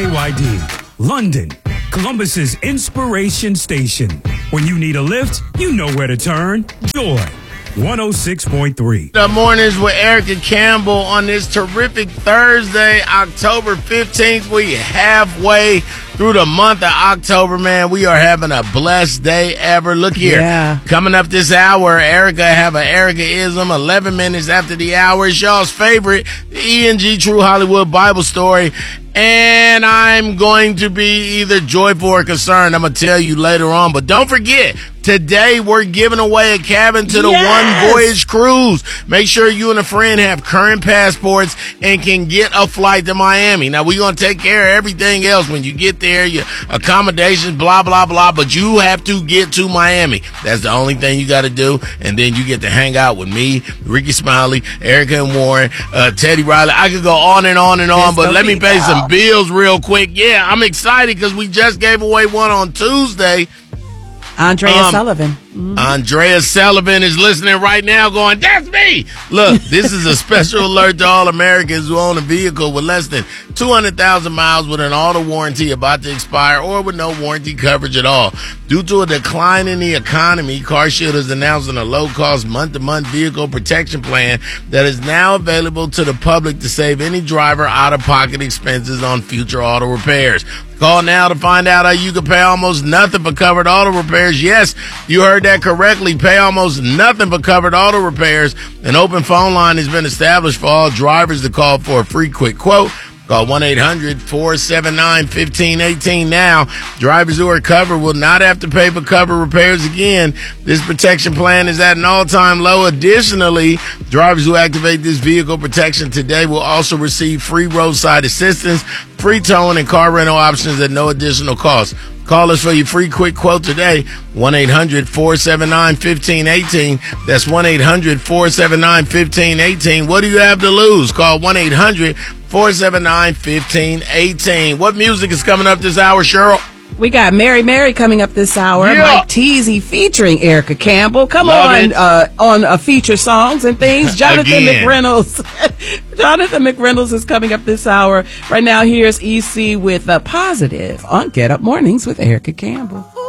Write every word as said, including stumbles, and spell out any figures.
K Y D, London, Columbus's inspiration station. When you need a lift, you know where to turn. Joy, one oh six point three. The mornings with Erica Campbell on this terrific Thursday, October fifteenth. We halfway through the month of October, man. We are having a blessed day ever. Look here. Yeah. Coming up this hour, Erica have an Erica-ism. eleven minutes after the hour. It's y'all's favorite, the E N G True Hollywood Bible Story. And I'm going to be either joyful or concerned. I'm going to tell you later on. But don't forget, today we're giving away a cabin to the Yes. One Voyage Cruise. Make sure you and a friend have current passports and can get a flight to Miami. Now, we're going to take care of everything else when you get there, your accommodations, blah, blah, blah. But you have to get to Miami. That's the only thing you got to do. And then you get to hang out with me, Ricky Smiley, Erica and Warren, uh, Teddy Riley. I could go on and on and on, Just but let me pay out. some bills real quick. Yeah, I'm excited because we just gave away one on Tuesday. Andrea Um, Sullivan. Andrea Sullivan is listening right now going, that's me. Look, this is a special alert to all Americans who own a vehicle with less than two hundred thousand miles with an auto warranty about to expire or with no warranty coverage at all. Due to a decline in the economy, CarShield is announcing a low-cost month-to-month vehicle protection plan that is now available to the public to save any driver out-of-pocket expenses on future auto repairs. Call now to find out how you can pay almost nothing for covered auto repairs. Yes, you heard that correctly. Pay almost nothing for covered auto repairs. An open phone line has been established for all drivers to call for a free quick quote. Call one eight hundred four seven nine one five one eight now. Drivers who are covered will not have to pay for covered repairs again. This protection plan is at an all-time low. Additionally, drivers who activate this vehicle protection today will also receive free roadside assistance, free towing, and car rental options at no additional cost. Call us for your free quick quote today, one eight hundred four seven nine one five one eight. That's one eight hundred four seven nine one five one eight. What do you have to lose? Call one eight hundred four seven nine one five one eight. What music is coming up this hour, Cheryl? We got Mary Mary coming up this hour. Yeah. Mike Teasy featuring Erica Campbell. Come Love on, it. uh, on uh, feature songs and things. Jonathan Again. McReynolds. Jonathan McReynolds is coming up this hour. Right now, here's E C with uh, Positive on Get Up Mornings with Erica Campbell.